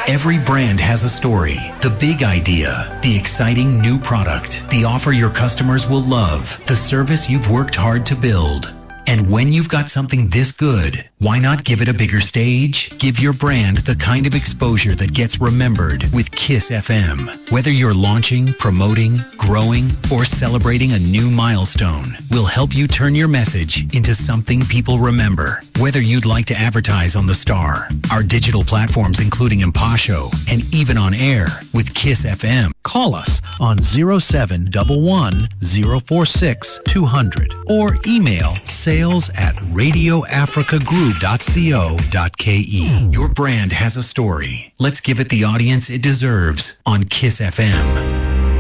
Every brand has a story. The big idea, the exciting new product, the offer your customers will love, the service you've worked hard to build. And when you've got something this good, why not give it a bigger stage? Give your brand the kind of exposure that gets remembered with Kiss FM. Whether you're launching, promoting, growing, or celebrating a new milestone, we'll help you turn your message into something people remember. Whether you'd like to advertise on the Star, our digital platforms including Impasho, and even on air with Kiss FM. Call us on 0711 046 200 or email sales@radioafricagroup.co.ke. Your brand has a story. Let's give it the audience it deserves on Kiss FM.